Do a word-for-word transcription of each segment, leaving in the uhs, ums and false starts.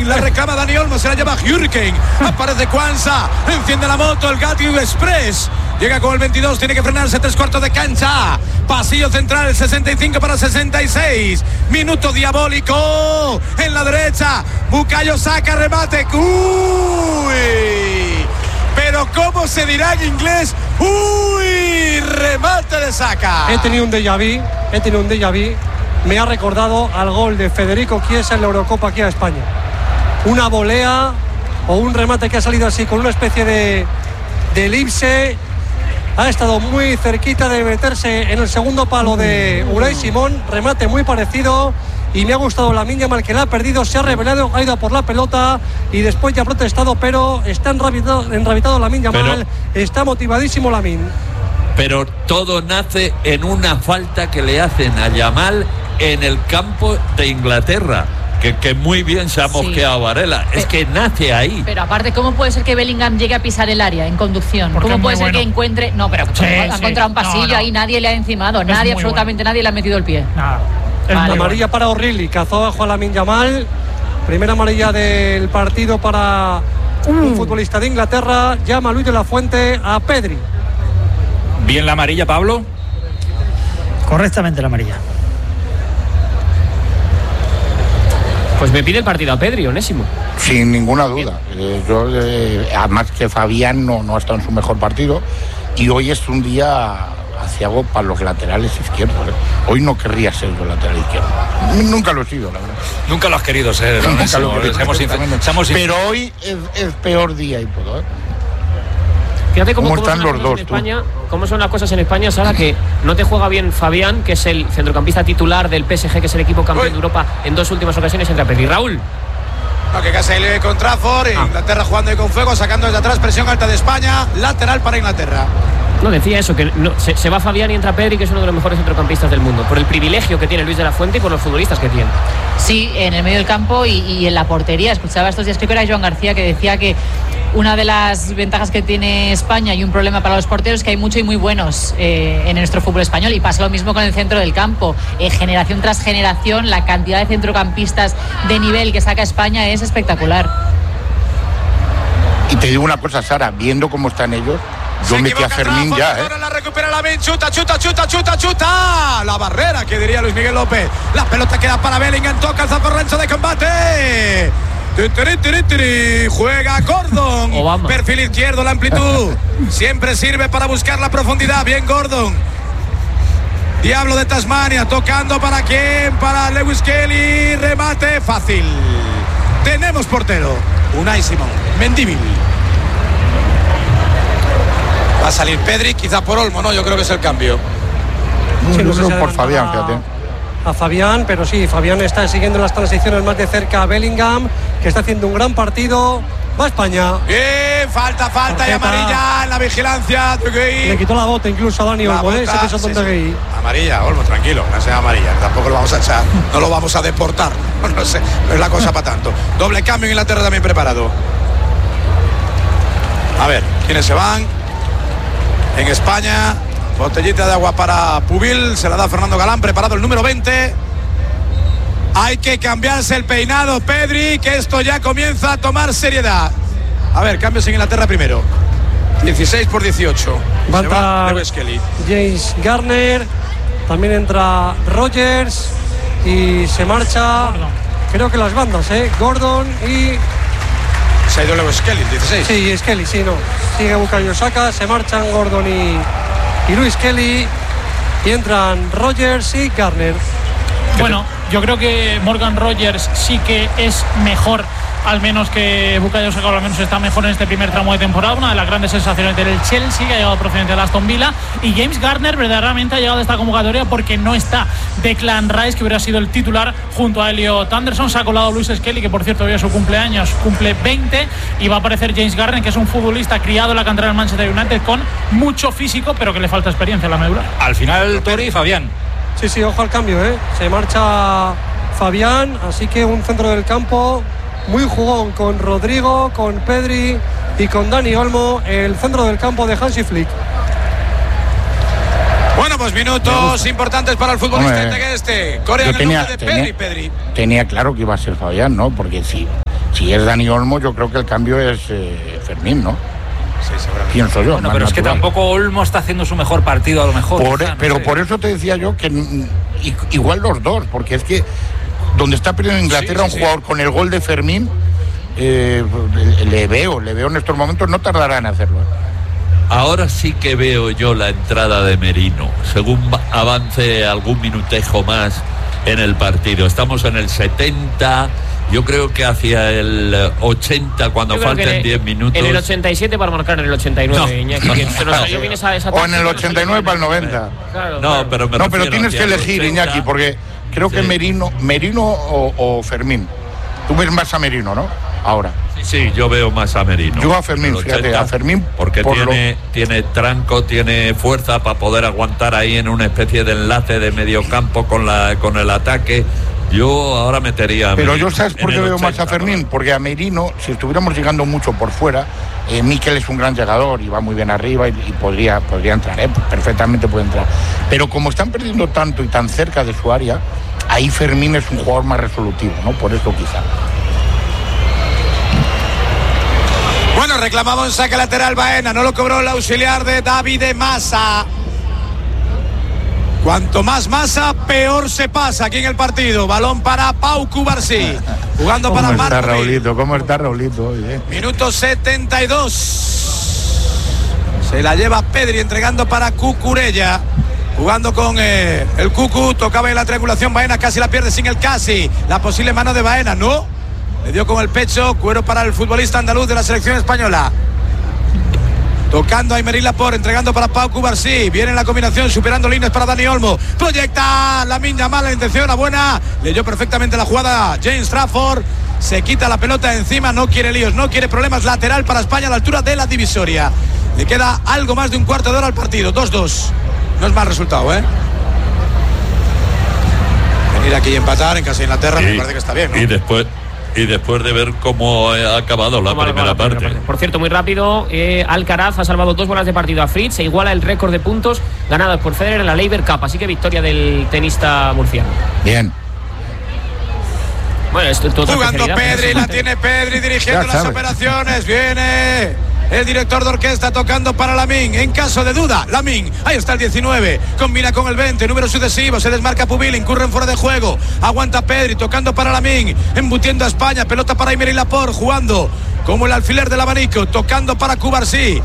Hurricane, la reclama Dani Olmo, se la lleva Hurricane, aparece Kwanza, enciende la moto, el Gatti Express, llega con el veintidós, tiene que frenarse, tres cuartos de cancha, pasillo central, sesenta y cinco para sesenta y seis, minuto diabólico, en la derecha, Bukayo Saka, remate, uy, pero ¿cómo se dirá en inglés? Uy, remate de Saka. He tenido un déjà vu, he tenido un déjà vu, me ha recordado al gol de Federico Chiesa en la Eurocopa aquí a España, una volea o un remate que ha salido así con una especie de, de elipse. Ha estado muy cerquita de meterse en el segundo palo de Unai Simón, remate muy parecido, y me ha gustado Lamine Yamal, que la ha perdido, se ha revelado, ha ido a por la pelota y después ya ha protestado, pero está enrabitado, enrabitado Lamine Yamal, pero, está motivadísimo Lamine. Pero todo nace en una falta que le hacen a Yamal en el campo de Inglaterra. Que, que muy bien se ha mosqueado sí. Varela. Es que nace ahí. Pero aparte, ¿cómo puede ser que Bellingham llegue a pisar el área en conducción? Porque ¿Cómo puede ser bueno. que encuentre...? No, pero sí, ha sí. encontrado un pasillo, no, no. ahí nadie le ha encimado. Es nadie, absolutamente bueno. nadie le ha metido el pie. Nada. Vale. Amarilla para O'Reilly, cazó abajo a Lamine Yamal. Primera amarilla del partido para uh. un futbolista de Inglaterra. Llama Luis de la Fuente a Pedri. Bien la amarilla, Pablo. Correctamente la amarilla. Pues me pide el partido a Pedri, Onésimo. Sin ninguna duda. Eh, yo, eh, además que Fabián no, no ha estado en su mejor partido y hoy es un día aciago para los laterales izquierdos. ¿eh? Hoy no querría ser yo lateral izquierdo. Nunca lo he sido, la verdad. Nunca lo has querido ser. Nunca lo he querido. Seamos sinceros, seamos Pero hoy es, es peor día y todo, ¿eh? Fíjate cómo, ¿Cómo cómo están los dos, en España, cómo son las cosas en España, Sara, que no te juega bien Fabián, que es el centrocampista titular del P S G, que es el equipo campeón Uy. de Europa en dos últimas ocasiones, entra Pedri. Raúl. No, que casi le con Trafford, ah. Inglaterra jugando ahí con fuego, sacando desde atrás, presión alta de España, lateral para Inglaterra. No, decía eso, que no, se, se va Fabián y entra Pedri, que es uno de los mejores centrocampistas del mundo, por el privilegio que tiene Luis de la Fuente y por los futbolistas que tiene. Sí, en el medio del campo y, y en la portería. Escuchaba estos días, creo que era Joan García, que decía que una de las ventajas que tiene España y un problema para los porteros es que hay muchos y muy buenos eh, en nuestro fútbol español, y pasa lo mismo con el centro del campo. Eh, generación tras generación, la cantidad de centrocampistas de nivel que saca España es espectacular. Y te digo una cosa, Sara, viendo cómo están ellos, yo metí a Fermín Rafa, ya, ¿eh? Ahora la recupera Lamine, chuta, chuta, chuta, chuta, chuta. La barrera, que diría Luis Miguel López. La pelota queda para Bellingham, toca el zafarrancho de combate. Tiri, tiri, tiri. Juega Gordon. Obama. Perfil izquierdo, la amplitud. Siempre sirve para buscar la profundidad. Bien Gordon. Diablo de Tasmania, tocando para quién, para Lewis Kelly. Remate fácil. Tenemos portero. Unai Simón. Mendívil. Va a salir Pedri, quizá por Olmo, ¿no? Yo creo que es el cambio. Sí, no, no, no por Fabián, fíjate. A Fabián, pero sí, Fabián está siguiendo las transiciones más de cerca a Bellingham, que está haciendo un gran partido. Va a España. Bien, falta, falta Tarjeta. Y amarilla en la vigilancia. Le quitó la bota incluso a Dani Olmo, ¿eh? Se sí, sí. Amarilla, Olmo, tranquilo, no sea amarilla. Tampoco lo vamos a echar, no lo vamos a deportar. No, no sé, no es la cosa para tanto. Doble cambio en Inglaterra también preparado. A ver, ¿quiénes se van? En España, botellita de agua para Pubil, se la da Fernando Galán, preparado el número veinte. Hay que cambiarse el peinado, Pedri, que esto ya comienza a tomar seriedad. A ver, cambios en Inglaterra primero. dieciséis por dieciocho. Va a entrar James Garner, también entra Rogers y se marcha, Gordon. Creo que las bandas, ¿eh? Gordon y... Se ha ido Lewis Kelly, dieciséis. Sí, Kelly, sí, no. Sigue Bukayo Saka, se marchan Gordon y, y Luis Kelly, y entran Rogers y Garner. Bueno, yo creo que Morgan Rogers sí que es mejor, al menos que Bukayo Saka, al menos está mejor en este primer tramo de temporada. Una de las grandes sensaciones del Chelsea, que ha llegado procedente de Aston Villa. Y James Garner verdaderamente ha llegado a esta convocatoria porque no está Declan Rice, que hubiera sido el titular junto a Elliot Anderson. Se ha colado Luis Skelly, que por cierto hoy es su cumpleaños, cumple veinte, y va a aparecer James Garner, que es un futbolista criado en la cantera del Manchester United con mucho físico, pero que le falta experiencia en la medular. Al final, Tori y Fabián. Sí, sí, ojo al cambio, ¿eh? Se marcha Fabián, así que un centro del campo muy jugón con Rodrigo, con Pedri y con Dani Olmo, el centro del campo de Hansi Flick. Bueno, pues minutos importantes para el futbolista Hombre, este. Corea en el tenía, nombre de tenía, Pedri, Pedri. Tenía claro que iba a ser Fabián, ¿no? Porque si, si es Dani Olmo, yo creo que el cambio es eh, Fermín, ¿no? Sí, seguramente. Pienso yo. Bueno, pero es que tampoco Olmo está haciendo su mejor partido, a lo mejor. Por, quizá, no pero sé. por eso te decía yo que mm, igual los dos, porque es que donde está perdiendo Inglaterra Sí, sí, un sí. jugador con el gol de Fermín, eh, le, le veo, le veo en estos momentos, no tardará en hacerlo. ¿eh? Ahora sí que veo yo la entrada de Merino, según avance algún minutejo más en el partido. Estamos en el setenta, yo creo que hacia el ochenta, cuando Yo creo falten que diez minutos. En el ochenta y siete para marcar en el ochenta y nueve, No. Iñaki, que se nos salió bien esa, esa O en el táctica, ochenta y nueve para el noventa. Claro, No, claro. pero me No, pero refiero tienes hacia que el elegir, ochenta. Iñaki, porque creo que Sí. Merino, Merino o, o Fermín. Tú ves más a Merino, ¿no? Ahora. Sí, sí, yo veo más a Merino. Yo a Fermín, El fíjate, ochenta, a Fermín porque por tiene, tiene tranco, tiene fuerza para poder aguantar ahí en una especie de enlace de medio campo con la con el ataque. Yo ahora metería a Pero Merino yo, ¿sabes por en qué el veo más a ochenta, Fermín? ¿no? Porque a Merino, si estuviéramos llegando mucho por fuera, eh, Mikel es un gran llegador y va muy bien arriba y, y podría, podría entrar, ¿eh? Perfectamente puede entrar. Pero como están perdiendo tanto y tan cerca de su área, ahí Fermín es un jugador más resolutivo, ¿no? Por eso quizá. Bueno, reclamaba un saque lateral Baena, no lo cobró el auxiliar de David Massa. Cuanto más masa, peor se pasa aquí en el partido. Balón para Pau Cubarsí, jugando para ¿Cómo está Marco. Raulito? ¿Cómo está Raulito hoy, eh? Minuto setenta y dos. Se la lleva Pedri entregando para Cucurella. Jugando con eh, el Cucu, tocaba en la triangulación Baena, casi la pierde sin el casi. La posible mano de Baena, no. Le dio con el pecho, cuero para el futbolista andaluz de la selección española. Tocando a Aymeric Laporte, entregando para Pau Cubarsí. Viene la combinación, superando líneas para Dani Olmo. Proyecta Lamine Yamal, la intención, la buena. Leyó perfectamente la jugada James Trafford. Se quita la pelota encima, no quiere líos, no quiere problemas. Lateral para España a la altura de la divisoria. Le queda algo más de un cuarto de hora al partido. dos dos. No es mal resultado, ¿eh? Venir aquí y empatar en casa de Inglaterra Y- me parece que está bien, ¿no? Y después, y después de ver cómo ha acabado la Cómo ha primera acabado la parte. Por cierto, muy rápido, eh, Alcaraz ha salvado dos bolas de partido a Fritz, se iguala el récord de puntos ganados por Federer en la Laver Cup, así que victoria del tenista murciano. Bien. Bueno, esto es tu otra Jugando especialidad, Pedri, pero la sí. tiene Pedri dirigiendo Ya las sabes. operaciones. Viene el director de orquesta tocando para Lamine. En caso de duda, Lamine. Ahí está el diecinueve. Combina con el veinte. Número sucesivo. Se desmarca Pubil. Incurre en fuera de juego. Aguanta Pedri. Tocando para Lamine. Embutiendo a España. Pelota para Aymeric Laporte. Jugando como el alfiler del abanico. Tocando para Cubarsí.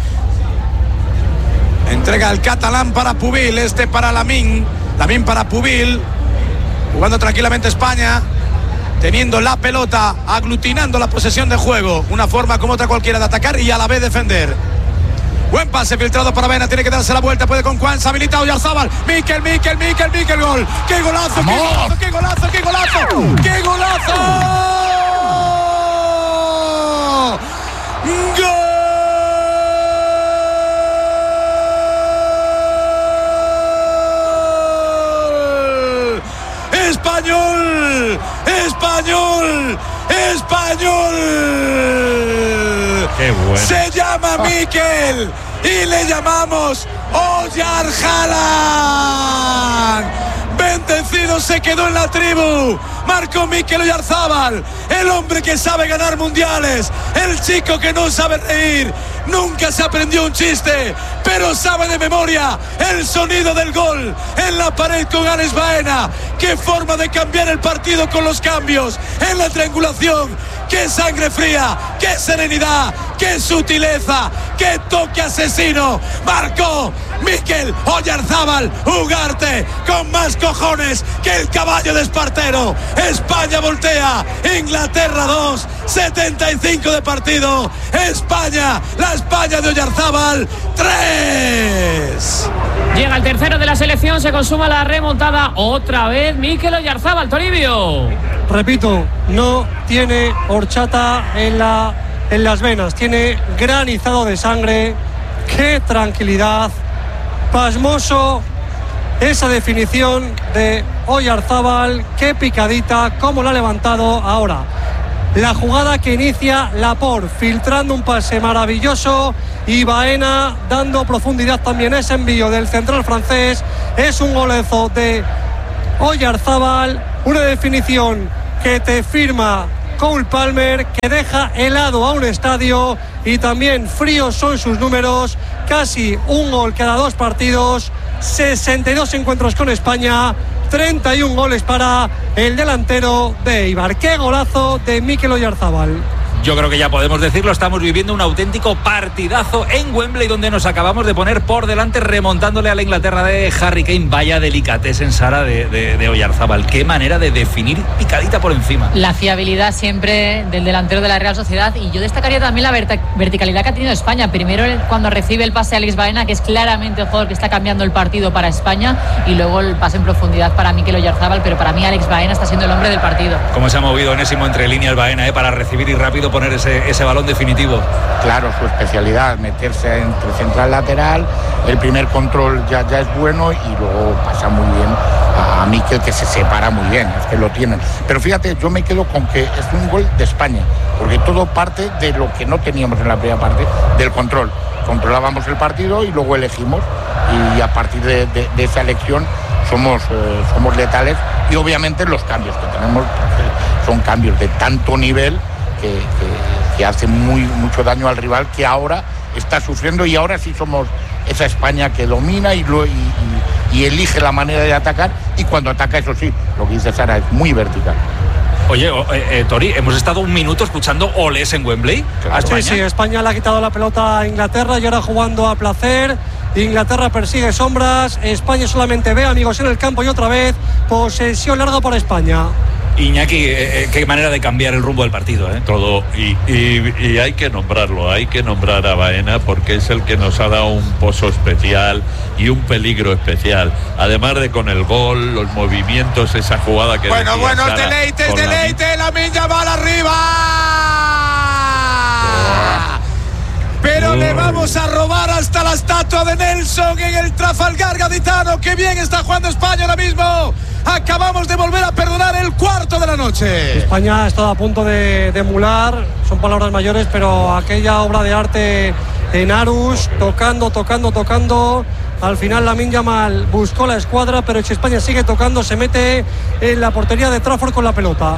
Entrega el catalán para Pubil. Este para Lamine. Lamine para Pubil. Jugando tranquilamente España. Teniendo la pelota, aglutinando la posesión de juego. Una forma como otra cualquiera de atacar y a la vez defender. Buen pase filtrado para Baena, tiene que darse la vuelta, puede con Cuanza, habilitado Oyarzabal. Mikel, Mikel, Mikel, Mikel, gol. ¡Qué golazo, qué golazo, qué golazo, qué golazo! ¡Qué golazo! ¡Gol! ¡Español! ¡Español! ¡Español! Qué bueno. Se llama Mikel y le llamamos Oyarzabal. Bendecido se quedó en la tribu. Marcó Mikel Oyarzabal, el hombre que sabe ganar mundiales, el chico que no sabe reír. Nunca se aprendió un chiste, pero sabe de memoria el sonido del gol en la pared con Alex Baena. Qué forma de cambiar el partido con los cambios en la triangulación. Qué sangre fría, qué serenidad, qué sutileza, qué toque asesino. Marcó Mikel Oyarzabal, Ugarte con más cojones que el caballo de Espartero. España voltea, Inglaterra dos, setenta y cinco de partido. España, la España de Oyarzabal, tres. Llega el tercero de la selección, se consuma la remontada otra vez. Mikel Oyarzabal, Toribio. Repito, no tiene horchata en, la, en las venas, tiene granizado de sangre. ¡Qué tranquilidad! Pasmoso esa definición de Oyarzabal, qué picadita, cómo la ha levantado ahora. La jugada que inicia Laporte, filtrando un pase maravilloso, y Baena dando profundidad también. Ese envío del central francés es un golazo de Oyarzabal, una definición que te firma Cole Palmer, que deja helado a un estadio, y también fríos son sus números, casi un gol cada dos partidos, sesenta y dos encuentros con España, treinta y un goles para el delantero de Eibar. ¡Qué golazo de Mikel Oyarzabal! Yo creo que ya podemos decirlo, estamos viviendo un auténtico partidazo en Wembley, donde nos acabamos de poner por delante remontándole a la Inglaterra de Harry Kane. Vaya delicatessen, Sara, de, de, de Oyarzabal. Qué manera de definir picadita por encima. La fiabilidad siempre del delantero de la Real Sociedad, y yo destacaría también la verta- verticalidad que ha tenido España. Primero cuando recibe el pase a Alex Baena, que es claramente el jugador que está cambiando el partido para España, y luego el pase en profundidad para Mikel Oyarzabal, pero para mí Alex Baena está siendo el hombre del partido. Cómo se ha movido Onésimo entre líneas Baena, ¿eh? Para recibir y rápido poner ese, ese balón definitivo. Claro, su especialidad, meterse entre central lateral, el primer control ya, ya es bueno, y luego pasa muy bien a, a Mikel, que se separa muy bien, es que lo tienen. Pero fíjate, yo me quedo con que es un gol de España, porque todo parte de lo que no teníamos en la primera parte, del control. Controlábamos el partido y luego elegimos, y a partir de, de, de esa elección somos, eh, somos letales, y obviamente los cambios que tenemos son cambios de tanto nivel que, que, que hacen muy, mucho daño al rival, que ahora está sufriendo, y ahora sí somos esa España que domina y, lo, y, y, y elige la manera de atacar, y cuando ataca, eso sí, lo que dice Sara, es muy vertical. Oye, eh, eh, Tori, hemos estado un minuto escuchando olés en Wembley. Claro. Sí, sí, España le ha quitado la pelota a Inglaterra y ahora jugando a placer. Inglaterra persigue sombras, España solamente ve amigos en el campo, y otra vez posesión larga para España. Iñaki, eh, qué manera de cambiar el rumbo del partido, ¿eh? Todo, y, y, y hay que nombrarlo, hay que nombrar a Baena, porque es el que nos ha dado un pozo especial y un peligro especial. Además de con el gol, los movimientos, esa jugada que Bueno, decía bueno, Sara, deleite, con la- deleite, Lamine Yamal arriba. Pero le vamos a robar hasta la estatua de Nelson en el Trafalgar Gaditano. ¡Qué bien está jugando España ahora mismo! Acabamos de volver a perdonar el cuarto de la noche. España ha estado a punto de, de emular, son palabras mayores, pero aquella obra de arte en Aarhus, tocando, tocando, tocando. Al final Lamine Yamal buscó la escuadra, pero si España sigue tocando, se mete en la portería de Trafford con la pelota.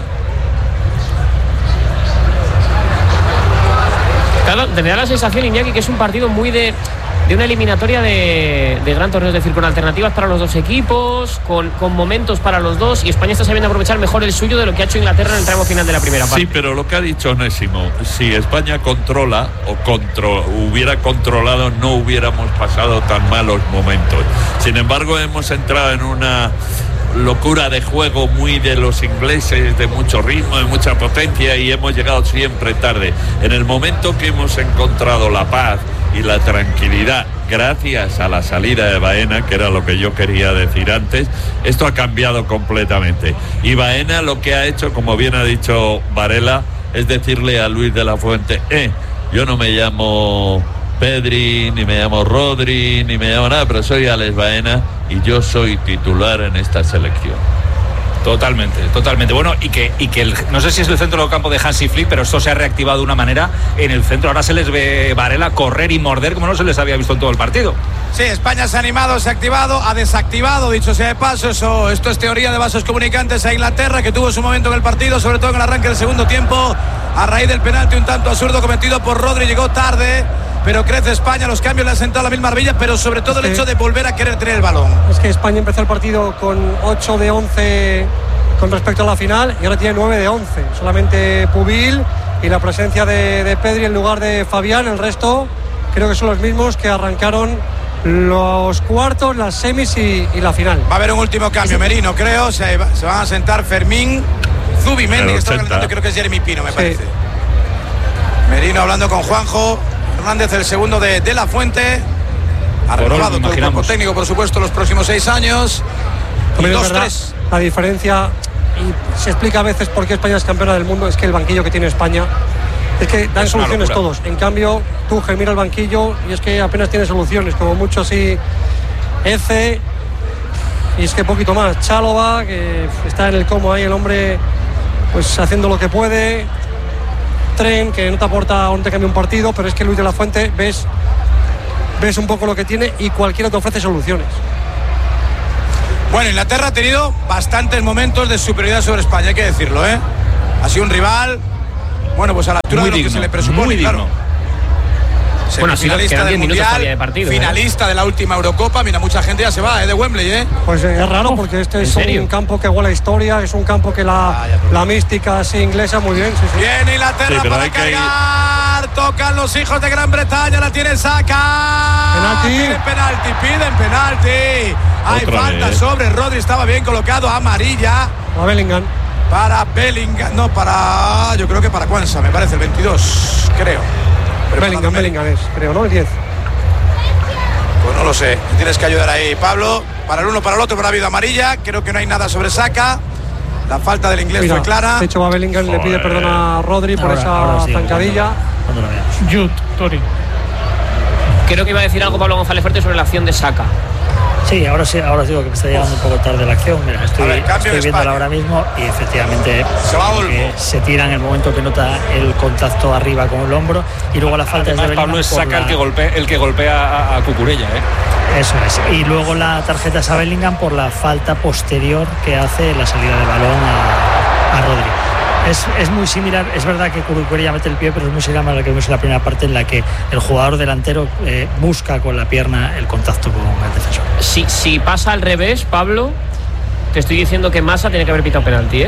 Claro, me da la sensación, Iñaki, que es un partido muy de, de una eliminatoria de, de gran torneo, es decir, con alternativas para los dos equipos, con, con momentos para los dos, y España está sabiendo aprovechar mejor el suyo de lo que ha hecho Inglaterra en el tramo final de la primera parte. Sí, pero lo que ha dicho Onésimo, si España controla o contro, hubiera controlado, no hubiéramos pasado tan malos momentos. Sin embargo, hemos entrado en una locura de juego muy de los ingleses, de mucho ritmo, de mucha potencia, y hemos llegado siempre tarde. En el momento que hemos encontrado la paz y la tranquilidad, gracias a la salida de Baena, que era lo que yo quería decir antes, esto ha cambiado completamente. Y Baena lo que ha hecho, como bien ha dicho Varela, es decirle a Luis de la Fuente, eh, yo no me llamo Pedri, ni me llamo Rodri, ni me llamo nada, pero soy Alex Baena y yo soy titular en esta selección. Totalmente, totalmente. Bueno, y que, y que el, no sé si es el centro del campo de Hansi Flick, pero esto se ha reactivado de una manera en el centro. Ahora se les ve Varela correr y morder como no se les había visto en todo el partido. Sí, España se ha animado, se ha activado, ha desactivado, dicho sea de paso. Eso, esto es teoría de vasos comunicantes a Inglaterra, que tuvo su momento en el partido, sobre todo en el arranque del segundo tiempo, a raíz del penalti un tanto absurdo cometido por Rodri. Llegó tarde, pero crece España, los cambios le han sentado la misma arbilla, pero sobre todo el hecho de volver a querer tener el balón. Es que España empezó el partido con ocho de once con respecto a la final, y ahora tiene nueve de once. Solamente Pubil y la presencia de, de Pedri en lugar de Fabián. El resto creo que son los mismos que arrancaron los cuartos, las semis y, y la final. Va a haber un último cambio, Merino, creo. Se, se van a sentar Fermín, Zubimendi, que está calentando, creo que es Jeremy Pino, me sí. parece. Merino hablando con Juanjo Hernández, el segundo de, de la Fuente. Ha renovado todo el cuerpo técnico, por supuesto, los próximos seis años. Y dos, verdad, tres. La diferencia, y se explica a veces por qué España es campeona del mundo, es que el banquillo que tiene España es que dan es soluciones todos. En cambio, Tuchel mira el banquillo y es que apenas tiene soluciones, como mucho así Eze, y es que poquito más. Chalova, que está en el como ahí, el hombre pues haciendo lo que puede. Tren, que no te aporta o no te cambia un partido, pero es que Luis de la Fuente ves, ves un poco lo que tiene y cualquiera te ofrece soluciones. Bueno, Inglaterra ha tenido bastantes momentos de superioridad sobre España, hay que decirlo, ¿eh? Ha sido un rival, bueno, pues a la altura muy de lo digno, que se le presupone, muy digno. claro. Bueno, sí, Semifinalista quedan del diez minutos todavía Mundial, de partido, ¿eh? finalista de la última Eurocopa. Mira, mucha gente ya se va, ¿eh? De Wembley, ¿eh? Pues eh, es raro porque este es serio? un campo que huele a historia, es un campo que la, Ah, ya, pero- la mística así inglesa, muy bien, sí, sí. Viene Inglaterra Sí, pero para hay que ir- cargar. Tocan los hijos de Gran Bretaña, la tiene Saka. Penalti. Piden penalti, piden penalti. Hay Otra falta vez. sobre Rodri, estaba bien colocado, amarilla A Bellingham. para Bellingham, no, para, yo creo que para Kwanza, me parece, el veintidós, creo. Pero Bellingham, para- Bellingham es, creo, ¿no? El diez. Pues no lo sé, tienes que ayudar ahí, Pablo. Para el uno, para el otro, pero ha habido amarilla. Creo que no hay nada sobre Saka. La falta del inglés Mira, fue clara. de hecho va Bellingham y le pide Joder. perdón a Rodri por Ahora- esa ahora sí, zancadilla. Cuando lo veamos. Jude, Tori. Creo que iba a decir algo Pablo González Fuerte sobre la acción de Saka. Sí, ahora sí, ahora os digo que me está llegando un poco tarde la acción. Mira, estoy, A ver, cambio estoy de viéndola España. ahora mismo y efectivamente Se va Olmo. que se tira en el momento que nota el contacto arriba con el hombro y luego la falta Además, es de Pablo es Bellingham por Saka el la- que golpea, el que golpea a, a Cucurella, ¿eh? Eso es. Y luego la tarjeta es a Bellingham por la falta posterior que hace la salida de balón a, a Rodri. Es, es muy similar, es verdad que Cucurella mete el pie, pero es muy similar a lo que vimos en la primera parte en la que el jugador delantero eh, busca con la pierna el contacto con el defensor. Si, si pasa al revés, Pablo, te estoy diciendo que Massa tiene que haber pitado penalti, ¿eh?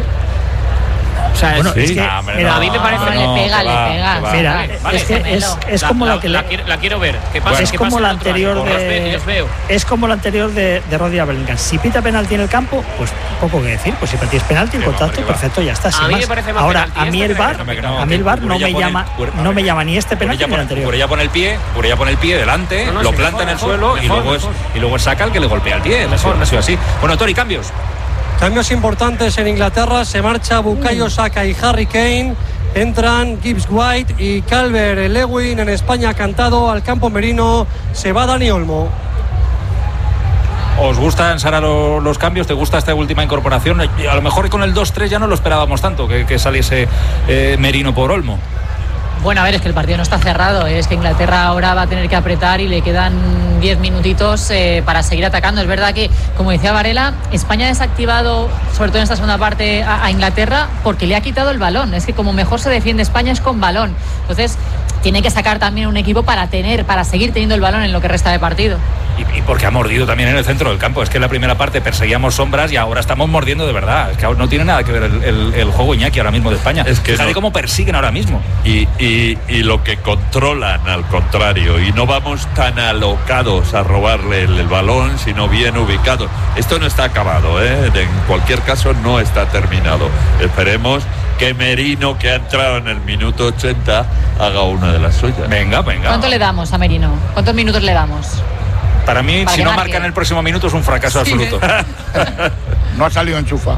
O sea, Bueno, es- es que, Nah, hombre, mira, a mí me parece- No, le pega, le va, pega. que va. Mira, Vale, vale, es que es, Carmelo. es como la, que le- la, quiero, la quiero ver. ¿Qué pasa? Pues es ¿Qué como pasa la en el otro anterior lado? Los ve- de los veo. es como la anterior de, de Rodri a Bellingham. Si pita penalti en el campo, pues poco que decir. Pues si para ti es penalti, el Que va, contacto, hombre, que va. perfecto, ya está. A sin mí me más. parece más Ahora, penalti a mí este el que VAR, penalti. No, a mí el VAR no Cucurella me pone- llama, Cucurella- no me llama ni este penalti Cucurella ni el pone, anterior. Cucurella pone el pie, Cucurella pone el pie delante, No, no, lo sí, planta mejor, en el mejor, suelo y mejor, luego es mejor. y luego es Saka el que le golpea el pie. Ha sido- ha sido así. Bueno, Tori, cambios. Cambios importantes en Inglaterra, se marcha Bukayo Saka y Harry Kane, entran Gibbs White y Calvert Lewin. En España ha cantado al campo merino, se va Dani Olmo. ¿Os gustan, Sara, lo- los cambios? ¿Te gusta esta última incorporación? A lo mejor con el dos tres ya no lo esperábamos tanto, que, que saliese eh, Merino por Olmo. Bueno, a ver, es que el partido no está cerrado. Es que Inglaterra ahora va a tener que apretar y le quedan diez minutitos eh, para seguir atacando. Es verdad que, como decía Varela, España ha desactivado, sobre todo en esta segunda parte, a, a Inglaterra porque le ha quitado el balón. Es que como mejor se defiende España es con balón. Entonces, tiene que sacar también un equipo para tener, para seguir teniendo el balón en lo que resta de partido. Y, y porque ha mordido también en el centro del campo. Es que en la primera parte perseguíamos sombras y ahora estamos mordiendo de verdad. Es que no tiene nada que ver el, el- el juego Iñaki ahora mismo de España. Es que Fíjate no. cómo persiguen ahora mismo. Y, y, y lo que controlan al contrario, y no vamos tan alocados a robarle el, el balón, sino bien ubicados. Esto no está acabado, ¿eh? En cualquier caso no está terminado. Esperemos que Merino, que ha entrado en el minuto ochenta, haga una de las suyas. Venga, venga. ¿Cuánto le damos a Merino? ¿Cuántos minutos le damos? Para mí, Para si que no marque. marca en el próximo minuto, es un fracaso Sí, absoluto. No ha salido enchufado.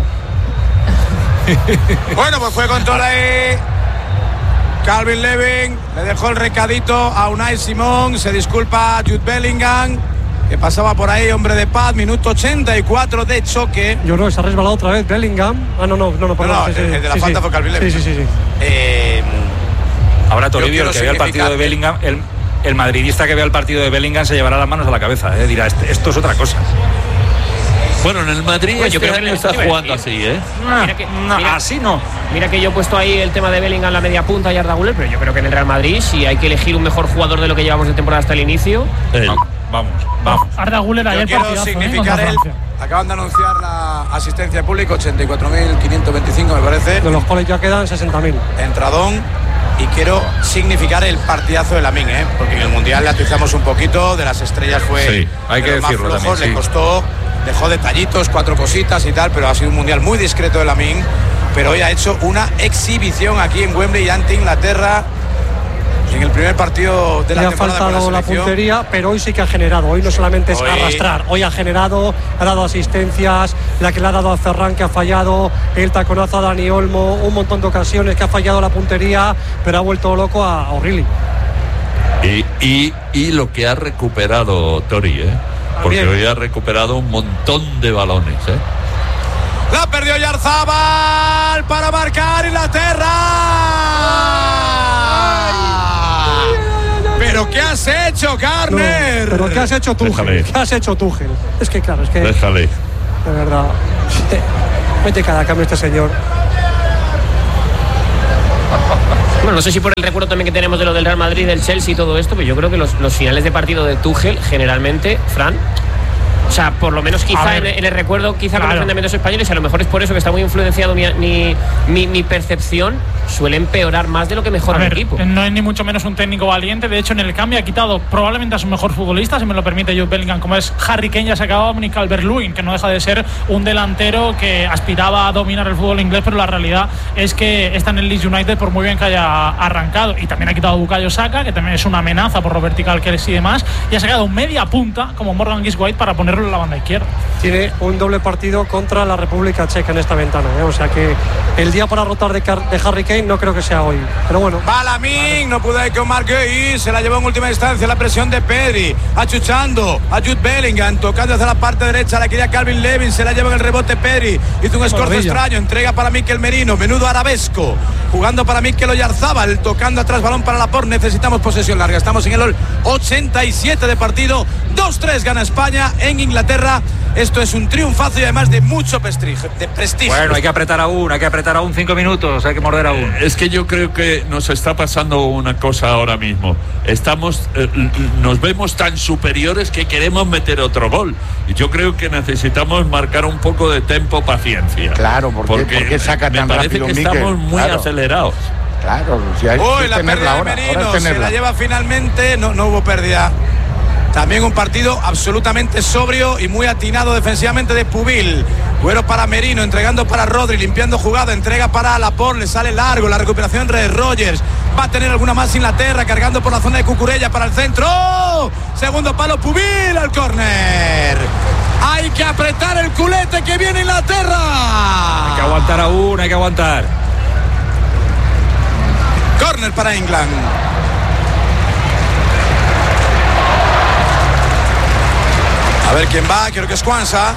Bueno, pues fue control ahí. Calvin Lewin le dejó el recadito a Unai Simón. Se disculpa a Jude Bellingham, que pasaba por ahí, hombre de paz. Minuto ochenta y cuatro de choque. Yo creo que se ha resbalado otra vez Bellingham. Ah, no, no, no, no, perdón, No, sí, sí, el- el de la sí, falta sí. fue Calvin Lewin. Sí, sí, sí, sí. Eh, Ahora Yo Toribio, quiero el que vea el partido de significar- Bellingham, el, el madridista que vea el partido de Bellingham se llevará las manos a la cabeza. ¿eh? Dirá, "Este- esto es otra cosa. Bueno, en el Madrid Bueno, yo este creo que año le- está te iba a jugando decir. así, ¿eh? Mira que- No, mira- así no. Mira que yo he puesto ahí el tema de Bellingham en la media punta y Arda Güler, pero yo creo que en el Real Madrid, si hay que elegir un mejor jugador de lo que llevamos de temporada hasta el inicio, Él. Vamos, vamos. Arda Güler yo ayer quiero partidazo, ¿eh? significar contra el. Francia. Acaban de anunciar la asistencia de público, ochenta y cuatro mil quinientos veinticinco me parece. De los cuales ya quedan sesenta mil. Entradón. Y quiero significar el partidazo de Lamine, ¿eh? Porque en el Mundial le atizamos un poquito, de las estrellas fue Sí, hay de que los más decirlo flojos, también, le sí. costó, dejó detallitos, cuatro cositas y tal, pero ha sido un Mundial muy discreto de Lamine, pero hoy ha hecho una exhibición aquí en Wembley ante Inglaterra en el primer partido de la Le ha temporada con faltado la selección. puntería, pero hoy sí que ha generado. Hoy no solamente es Hoy- arrastrar, hoy ha generado, ha dado asistencias, la que le ha dado a Ferran, que ha fallado, el taconazo a Dani Olmo, un montón de ocasiones que ha fallado la puntería, pero ha vuelto loco a O'Reilly. Y, y, y lo que ha recuperado Tori, ¿eh? Porque También. hoy ha recuperado un montón de balones, ¿eh? La perdió Yarzabal para marcar Inglaterra. ¿Pero qué has hecho, No, Garner? pero ¿qué has hecho tú, Déjale. ¿Qué has hecho tú, Gil? Es que claro, es que Déjale. de verdad, mete cada cambio este señor. Bueno, no sé si por el recuerdo también que tenemos de lo del Real Madrid, del Chelsea y todo esto, pero yo creo que los, los finales de partido de Tuchel, generalmente, Fran, o sea, por lo menos quizá en, en el recuerdo, quizá claro, con los enfrentamientos españoles, a lo mejor es por eso que está muy influenciado mi, mi, mi, mi percepción, suele empeorar más de lo que mejora el equipo. No es ni mucho menos un técnico valiente. De hecho, en el cambio ha quitado probablemente a su mejor futbolista, si me lo permite Jude Bellingham, como es Harry Kane, ya se acababa Dominic Calvert-Lewin, que no deja de ser un delantero que aspiraba a dominar el fútbol inglés, pero la realidad es que está en el Leeds United por muy bien que haya arrancado. Y también ha quitado a Bukayo Saka, que también es una amenaza por lo vertical que es y demás, y ha sacado media punta como Morgan Gibbs-White para ponerlo en la banda izquierda. Tiene un doble partido contra la República Checa en esta ventana, ¿eh? O sea que el día para rotar de, Car- de Harry Kane no creo que sea hoy, pero bueno. Balamín, no pudo ahí con Marquez, se la llevó en última instancia la presión de Pedri, achuchando a Jude Bellingham, tocando hacia la parte derecha, la quería Calvin Levin, se la lleva en el rebote Pedri, hizo un escorzo extraño, entrega para Mikel Merino, menudo arabesco, jugando para Mikel Oyarzábal, tocando atrás, balón para Laporte, necesitamos posesión larga, estamos en el ochenta y siete de partido, dos tres gana España en Inglaterra. Esto es un triunfazo y además de mucho prestigio, de prestigio. Bueno, hay que apretar aún, hay que apretar aún cinco minutos, hay que morder aún. Es que yo creo que nos está pasando una cosa ahora mismo. Estamos, eh, nos vemos tan superiores que queremos meter otro gol. Y yo creo que necesitamos marcar un poco de tempo, paciencia. Claro, ¿por qué, porque ¿por qué saca tan me parece rápido, que Mikel? Estamos muy Claro. acelerados. Claro, si hay Uy, que la tenerla pérdida de ahora, Merino, ahora es se tenerla. la lleva finalmente, no, no hubo pérdida. También un partido absolutamente sobrio y muy atinado defensivamente de Pubil. Güero para Merino, entregando para Rodri, limpiando jugada, entrega para Laporte, le sale largo, la recuperación de Rogers. Va a tener alguna más Inglaterra, cargando por la zona de Cucurella para el centro. ¡Oh! Segundo palo, Pubil al córner. Hay que apretar el culete que viene Inglaterra. Hay que aguantar aún, hay que aguantar. Córner para England. A ver quién va, creo que es Kwanza.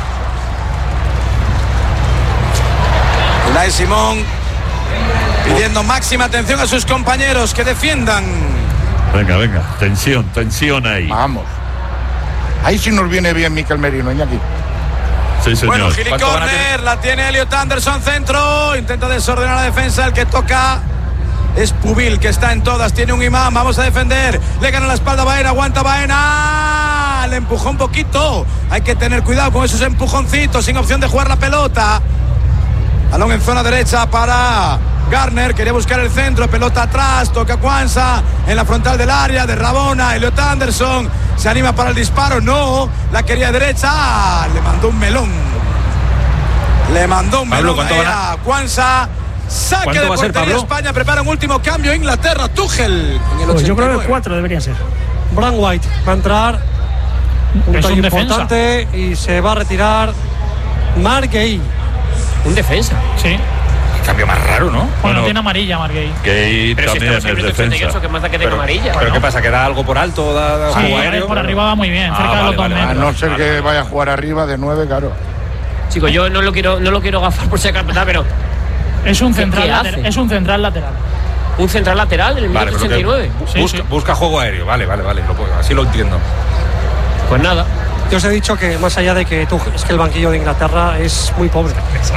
Unai Simón pidiendo máxima atención a sus compañeros que defiendan. Venga, venga, tensión, tensión ahí. Vamos. Ahí sí nos viene bien Mikel Merino, Iñaki. Sí, señor. Bueno, Gili Corner, la tiene Elliot Anderson, centro. Intenta desordenar la defensa, el que toca es Pubil, que está en todas, tiene un imán, vamos a defender. Le gana la espalda a Baena, aguanta Baena. Le empujó un poquito. Hay que tener cuidado con esos empujoncitos, sin opción de jugar la pelota. Balón en zona derecha para Garner, quería buscar el centro, pelota atrás, toca Kwanza en la frontal del área de Rabona. Elliot Anderson se anima para el disparo, no, la quería derecha, le mandó un melón. Le mandó un Pablo, melón a Kwanza. Saque de portería España, prepara un último cambio Inglaterra, Tuchel. En el pues yo creo que cuatro deberían ser. Bran White va a entrar, un es un importante defensa. Y se va a retirar Marquez. Un defensa. Sí. Qué cambio más raro, ¿no? Bueno, Bueno, tiene amarilla, Margay. Que Pero si también estamos en es minuto ochenta y ocho, defensa. que más da que tenga Pero, amarilla. pero Bueno. ¿qué pasa? ¿Que da algo por alto? Da, da Sí, juego aéreo? por arriba va muy bien, Ah, cerca de vale, los dos vale, A metros. no ser que vaya a jugar arriba de nueve, claro. Chicos, yo no lo quiero, no lo quiero gafar por si acaso, pero Es un ¿Qué- central qué lateral. hace? Es un central lateral. un central lateral en el Vale, minuto pero que ochenta y nueve. Sí, busca, sí. busca juego aéreo, vale, vale, vale, lo puedo- así lo entiendo. Pues nada. Yo os he dicho que más allá de que Tuchel, es que el banquillo de Inglaterra es muy pobre.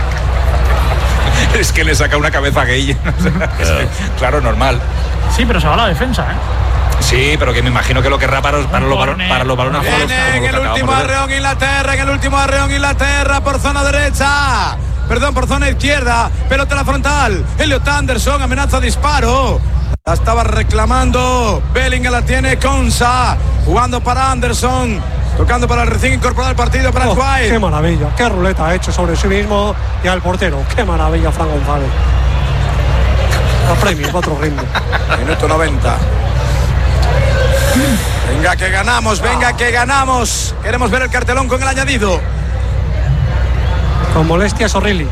Es que le saca una cabeza gay. Claro, normal. Sí, pero se va a la defensa, ¿eh? Sí, pero que me imagino que lo querrá para los, para los, balon- Corner. para los balones Viene como en lo el que último acabamos de ver. arreón Inglaterra, en el último arreón Inglaterra por zona derecha. Perdón, por zona izquierda. Pelota a la frontal. Elliot Anderson, amenaza disparo. La estaba reclamando. Bellingham la tiene Konsa. Jugando para Anderson. Tocando para el recién incorporado al partido para Oh, White. qué maravilla, qué ruleta ha hecho sobre sí mismo y al portero. Qué maravilla, Fran González. A premio, otro ritmo. Minuto noventa. Venga que ganamos, venga que ganamos. Queremos ver el cartelón con el añadido. Con molestias O'Reilly.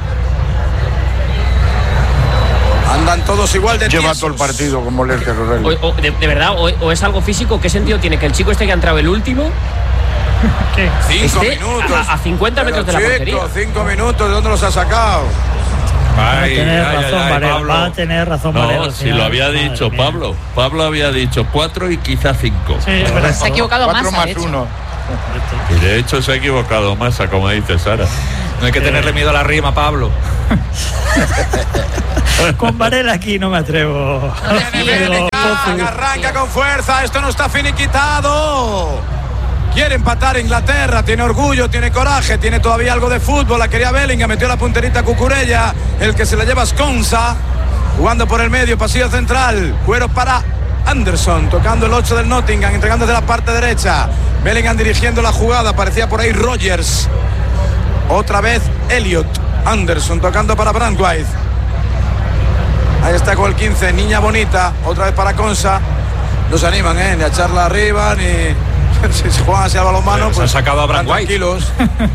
Andan todos igual de Lleva tiesos. todo el partido con molestias, Aurelio. O, o, de, de verdad, o, o es algo físico. ¿Qué sentido tiene que el chico este que ha entrado el último ¿Qué? Cinco esté minutos. a, a cincuenta metros de la Pero, portería? chico, cinco minutos, ¿de dónde los ha sacado? Va a Ay, tener ay, razón, ay, Varela, Pablo. va a tener razón, Varela, No, al si final. lo había Madre dicho mía. Pablo. Pablo había dicho cuatro y quizá cinco. Sí, es verdad. Se ha equivocado Cuatro más, más de hecho. uno. Y de hecho se ha equivocado Massa, como dice Sara. No hay que tenerle miedo a la rima, Pablo. Con Varela aquí no me atrevo. Viene Bellingham, arranca con fuerza, esto no está finiquitado. Quiere empatar Inglaterra, tiene orgullo, tiene coraje, tiene todavía algo de fútbol. La quería Bellingham, metió la punterita Cucurella, el que se la lleva es Konsa, jugando por el medio, pasillo central, cuero para Anderson, tocando el ocho del Nottingham, entregando desde la parte derecha. Bellingham dirigiendo la jugada, parecía por ahí Rogers. Otra vez Elliot. Anderson tocando para Brandweiss. Ahí está con el quince, Niña Bonita, otra vez para Konsa. No se animan, ¿eh? Ni a echarla arriba, ni... si se juegan hacia el balonmano, pues... Se han sacado a Brandweiss. Tranquilos.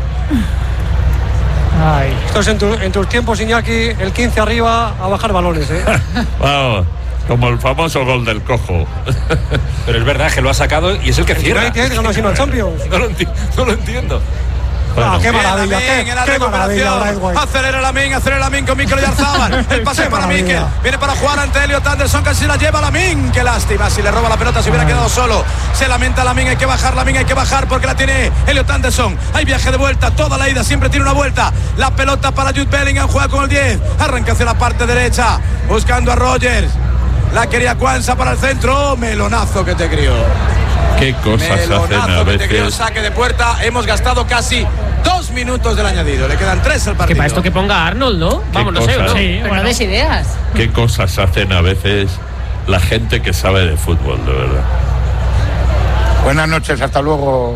Ay, esto es en, tu, en tus tiempos, Iñaki, el quince arriba a bajar balones, ¿eh? Vamos, como el famoso gol del cojo. Pero es verdad que lo ha sacado y es el que cierra. United ganó sino el Champions. No lo, enti- no lo entiendo. Bueno, ah, qué maravilla, Lamin, qué, en la qué maravilla, recuperación. Acelera Lamin, acelera Lamin con Mikel Oyarzabal. El pase para Mikel. Viene para jugar ante Elliot Anderson, casi la lleva Lamin. Qué lástima, si le roba la pelota, se hubiera quedado solo. Se lamenta Lamin, hay que bajar, Lamin, hay que bajar porque la tiene Elliot Anderson. Hay viaje de vuelta, toda la ida, siempre tiene una vuelta. La pelota para Jude Bellingham, juega con el diez. Arranca hacia la parte derecha, buscando a Rogers. La quería Kwanza para el centro. Melonazo que te crió. Qué cosas Melonazo hacen a que te crió, veces. saque de puerta. Hemos gastado casi dos minutos del añadido. Le quedan tres al partido. Que para esto que ponga a Arnold, ¿no? Vamos, no sé, cosa? ¿no? Sí, Pero bueno. no des ideas. Qué cosas hacen a veces la gente que sabe de fútbol, de verdad. Buenas noches, hasta luego.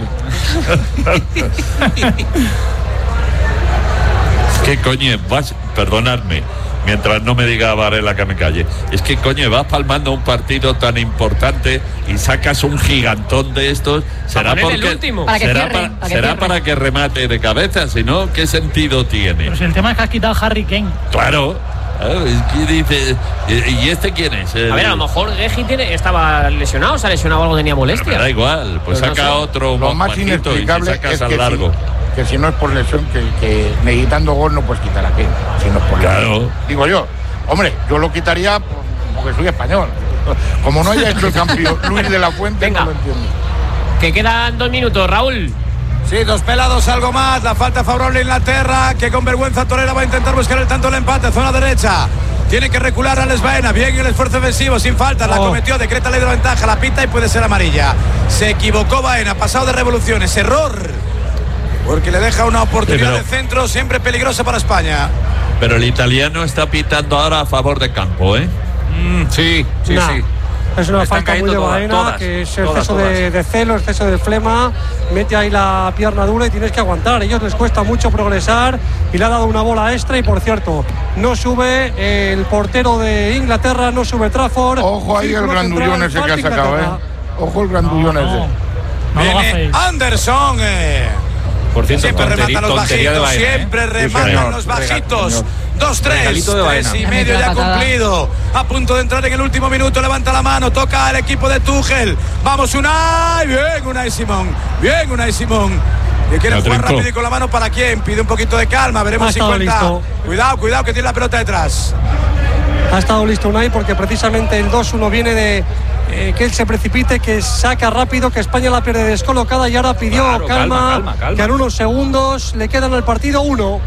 ¿Qué coño vas? Perdonadme, mientras no me diga Varela que me calle. Es que coño, vas palmando un partido tan importante y sacas un gigantón de estos. ¿Será poner el porque último. Para que será, cierre, para, para que será cierre. para que remate de cabeza? Si no, ¿qué sentido tiene? Pero si el tema es que has quitado a Harry Kane. Claro. Claro, es que dice, ¿y este quién es? El- A ver, a lo mejor Geji tiene, estaba lesionado, se ha lesionado algo, tenía Me molestia. da igual, pues Pues no saca sé. otro Lo más majito y si inexplicable sacas es al que largo. si, que si no es por lesión, que, que necesitando gol no puedes quitar a Kane. Si no es por lesión. Claro. Digo yo, hombre, yo lo quitaría por- porque soy español. Como no haya hecho el cambio Luis de la Fuente, Venga. no lo entiendo. Que quedan dos minutos, Raúl. Sí, dos pelados, algo más. La falta favorable a Inglaterra, que con vergüenza torera va a intentar buscar el tanto del empate. Zona derecha. Tiene que recular a Les Baena. Bien el esfuerzo ofensivo, sin falta. La Oh. cometió, decreta ley de ventaja, la pita y puede ser amarilla. Se equivocó Baena, pasado de revoluciones. Error. Porque le deja una oportunidad Sí, pero- de centro siempre peligrosa para España. Pero el italiano está pitando ahora a favor de campo, ¿eh? Mm, sí, sí, Nah. sí. Es una Están falta muy cayendo de todas, Baena, todas, que es todas, exceso todas. de, de celo, exceso de flema, mete ahí la pierna dura y tienes que aguantar. A ellos les cuesta mucho progresar y le ha dado una bola extra. Y por cierto, no sube el portero de Inglaterra, no sube Trafford. Ojo ahí el Círculo grandullón central, ese que ha falta sacado, ¿eh? Inglaterra. Ojo el grandullón No, no. ese. No lo Viene hacéis. Anderson. eh. Por cierto, Siempre tontería, rematan los tontería de bajitos, Baena, ¿eh? siempre Sí, rematan señor. los Rega- bajitos. señor. Dos, tres, Regalito de tres Baena. y medio La ya patada. cumplido. A punto de entrar en el último minuto, levanta la mano, toca el equipo de Tuchel. Vamos, Unai, bien, Unai Simón, bien, Unai Simón. Que quiere La jugar trincó. rápido y con la mano para quién, pide un poquito de calma, veremos Ha si estado cuenta. listo. Cuidado, cuidado, que tiene la pelota detrás. Ha estado listo Unai porque precisamente el dos uno viene de eh, que él se precipite, que saca rápido, que España la pierde descolocada y ahora pidió Claro, calma, calma, calma, calma. que en unos segundos le quedan al partido uno.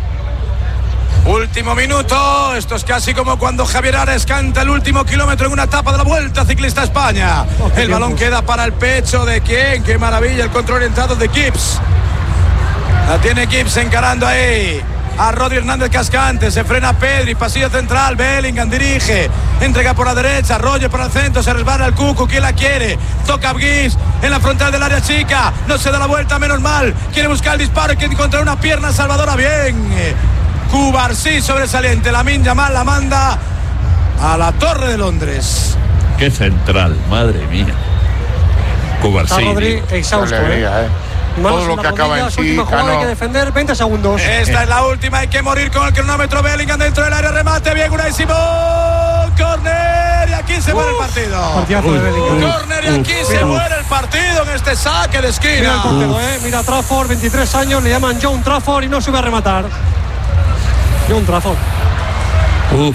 Último minuto, esto es casi como cuando Javier Ares canta el último kilómetro en una etapa de la Vuelta Ciclista España. Oh, qué El balón tiempos. queda para el pecho de quién, qué maravilla, el control orientado de Gibbs. La tiene Gibbs encarando ahí a Rodri Hernández Cascante, se frena Pedri, pasillo central, Bellingham dirige, entrega por la derecha, Roger por el centro, se resbala el Cucu, ¿quién la quiere? Toca a Gibbs en la frontal del área chica, no se da la vuelta, menos mal, quiere buscar el disparo y quiere encontrar una pierna salvadora, bien. Cubarsí sobresaliente, Lamine Yamal la manda a la Torre de Londres. Qué central, madre mía. Está Cubarsí. Rodri digo. Qué exhausto. ¿eh? alegría, ¿eh? Manos Todo en lo la que acaba rodilla, en su sí, última jugada, Cano. hay que defender veinte segundos. Esta es la última, hay que morir con el cronómetro. Bellingham dentro del área, remate bien, Unai Simón, córner y aquí se muere el partido. Partidazo de Bellingham. Córner y aquí se mira. muere el partido en este saque de Mira el esquina. portero, eh. Mira Trafford, veintitrés años, le llaman John Trafford y no sube a rematar. John Trafford. Uf,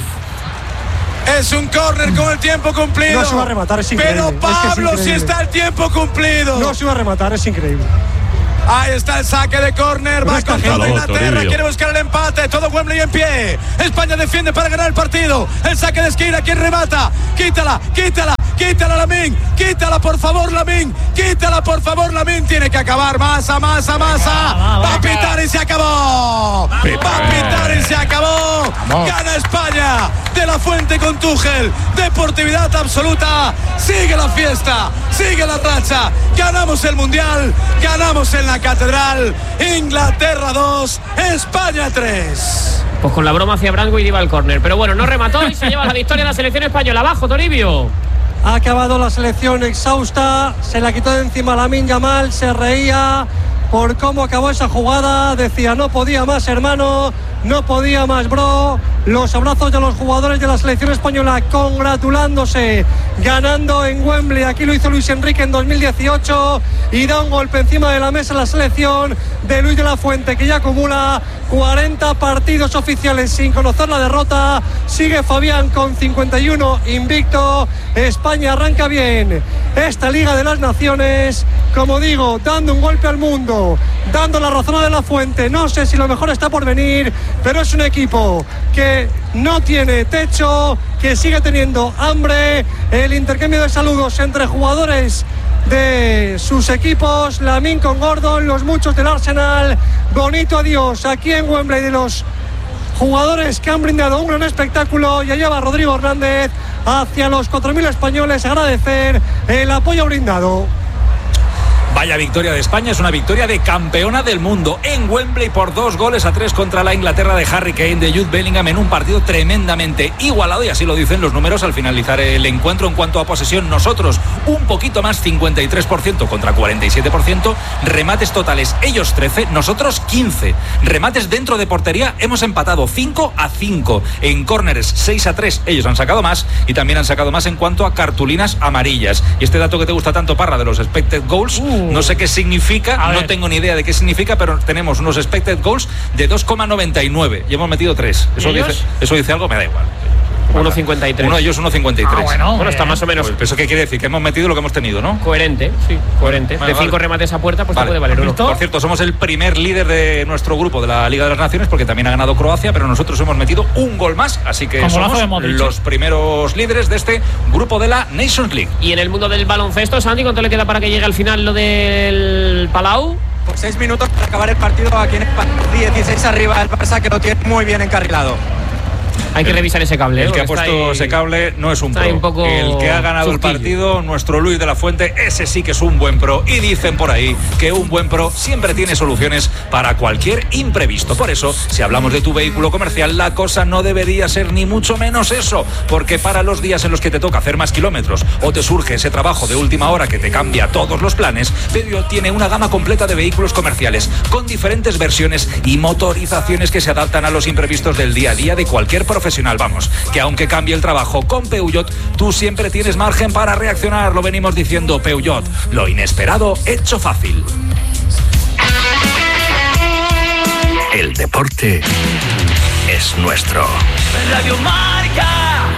Es un córner con el tiempo cumplido. No se va a rematar, es increíble. Pero Es que es Pablo, si increíble. está el tiempo cumplido. No sube a rematar, es increíble. Ahí está el saque de córner. Va con toda Inglaterra. Quiere buscar el empate. Todo Wembley en pie. España defiende para ganar el partido. El saque de esquina. ¿Quién remata? Quítala, quítala. Quítala, Lamine, quítala por favor, Lamine, quítala por favor, Lamine. Tiene que acabar, Masa, Masa, Masa. Va a pitar y se acabó. Va a pitar y se acabó. Gana España. De la Fuente con Tuchel. Deportividad absoluta. Sigue la fiesta, sigue la racha. Ganamos el Mundial, ganamos en la Catedral. Inglaterra dos, España tres. Pues con la broma hacia Branco y iba al córner. Pero bueno, no remató y se lleva la victoria la selección española. Abajo, Toribio. Ha acabado la selección exhausta, se la quitó de encima Lamine Yamal, se reía por cómo acabó esa jugada, decía no podía más hermano, no podía más bro. Los abrazos de los jugadores de la selección española congratulándose, ganando en Wembley. Aquí lo hizo Luis Enrique en dos mil dieciocho y da un golpe encima de la mesa la selección de Luis de la Fuente, que ya acumula cuarenta partidos oficiales sin conocer la derrota. Sigue Fabián con cincuenta y uno invicto. España arranca bien esta Liga de las Naciones, como digo, dando un golpe al mundo, dando la razón a de la Fuente. No sé si lo mejor está por venir, pero es un equipo que no tiene techo, que sigue teniendo hambre. El intercambio de saludos entre jugadores de sus equipos, Lamine con Gordon, los muchos del Arsenal. Bonito adiós aquí en Wembley de los jugadores que han brindado un gran espectáculo. Y allá va Rodrigo Hernández hacia los cuatro mil españoles a agradecer el apoyo brindado. Vaya victoria de España, es una victoria de campeona del mundo en Wembley por dos goles a tres contra la Inglaterra de Harry Kane, de Jude Bellingham, en un partido tremendamente igualado, y así lo dicen los números al finalizar el encuentro. En cuanto a posesión, nosotros un poquito más, cincuenta y tres por ciento contra cuarenta y siete por ciento, remates totales ellos trece, nosotros quince, remates dentro de portería hemos empatado cinco a cinco, en córneres seis a tres, ellos han sacado más y también han sacado más en cuanto a cartulinas amarillas. Y este dato que te gusta tanto, Parra, de los expected goals, uh. no sé qué significa, no tengo ni idea de qué significa, pero tenemos unos expected goals de dos coma noventa y nueve y hemos metido tres. Eso dice, eso dice algo, me da igual. uno cincuenta y tres. Uno de ellos uno cincuenta y tres. Ah, bueno, bueno, está más o menos. Pues, ¿eso qué quiere decir? Que hemos metido lo que hemos tenido, ¿no? Coherente, sí, coherente. Vale, de cinco vale. remates a puerta, pues vale. te puede valer uno. Por cierto, somos el primer líder de nuestro grupo de la Liga de las Naciones, porque también ha ganado Croacia, pero nosotros hemos metido un gol más, así que somos los primeros líderes de este grupo de la Nations League. Y en el mundo del baloncesto, Santi, ¿cuánto le queda para que llegue al final lo del Palau? Por seis minutos para acabar el partido aquí en España. dieciséis arriba el Barça, que lo tiene muy bien encarrilado. Hay que revisar ese cable. El que ha puesto ahí, ese cable no es un pro. Un poco el que ha ganado surquillo. El partido, nuestro Luis de la Fuente, ese sí que es un buen pro. Y dicen por ahí que un buen pro siempre tiene soluciones para cualquier imprevisto. Por eso, si hablamos de tu vehículo comercial, la cosa no debería ser ni mucho menos eso. Porque para los días en los que te toca hacer más kilómetros o te surge ese trabajo de última hora que te cambia todos los planes, Peugeot tiene una gama completa de vehículos comerciales con diferentes versiones y motorizaciones que se adaptan a los imprevistos del día a día de cualquier profesional. Vamos, que aunque cambie el trabajo con Peugeot, tú siempre tienes margen para reaccionar. Lo venimos diciendo, Peugeot, lo inesperado hecho fácil. El deporte es nuestro. Radio Marca.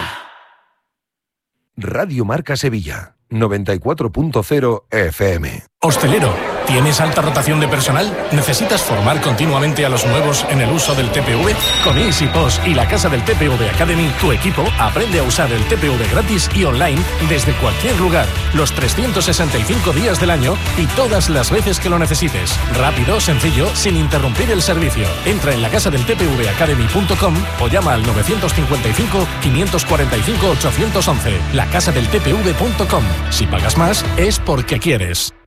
Radio Marca Sevilla, noventa y cuatro punto cero F M. Hostelero, ¿tienes alta rotación de personal? ¿Necesitas formar continuamente a los nuevos en el uso del T P V? Con EasyPost y la Casa del T P V Academy, tu equipo aprende a usar el T P V gratis y online desde cualquier lugar, los trescientos sesenta y cinco días del año y todas las veces que lo necesites. Rápido, sencillo, sin interrumpir el servicio. Entra en la casa del T P V academy punto com o llama al nueve cinco cinco, cinco cuatro cinco, ocho once. La casa del T P V punto com. Si pagas más, es porque quieres.